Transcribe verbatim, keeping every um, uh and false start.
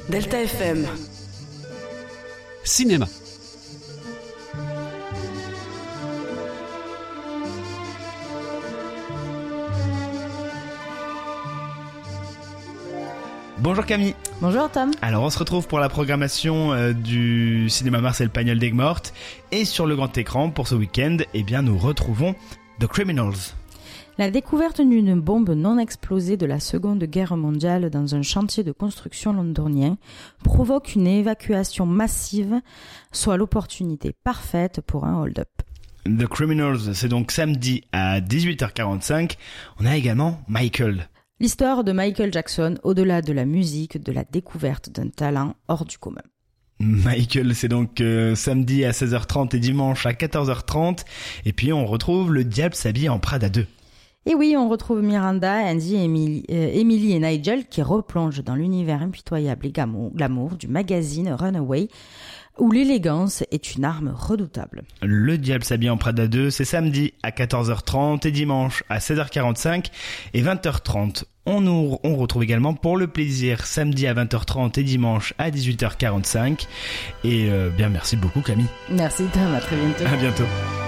Delta F M. Cinéma. Bonjour Camille. Bonjour Tom. Alors on se retrouve pour la programmation euh, du cinéma Marcel Pagnol d'Aigues-Mortes. Et sur le grand écran pour ce week-end, eh bien nous retrouvons The Criminals. La découverte d'une bombe non explosée de la Seconde Guerre mondiale dans un chantier de construction londonien provoque une évacuation massive, soit l'opportunité parfaite pour un hold-up. The Criminals, c'est donc samedi à dix-huit heures quarante-cinq. On a également Michael. L'histoire de Michael Jackson, au-delà de la musique, de la découverte d'un talent hors du commun. Michael, c'est donc euh, samedi à seize heures trente et dimanche à quatorze heures trente. Et puis on retrouve Le Diable s'habille en Prada deux. Et oui, on retrouve Miranda, Andy, Emily, euh, Emily et Nigel qui replongent dans l'univers impitoyable et glamour, glamour du magazine Runaway, où l'élégance est une arme redoutable. Le Diable s'habille en Prada deux, c'est samedi à quatorze heures trente et dimanche à seize heures quarante-cinq et vingt heures trente. On nous on retrouve également Pour le plaisir samedi à vingt heures trente et dimanche à dix-huit heures quarante-cinq. Et euh, bien merci beaucoup Camille. Merci Tom, à très bientôt. À bientôt.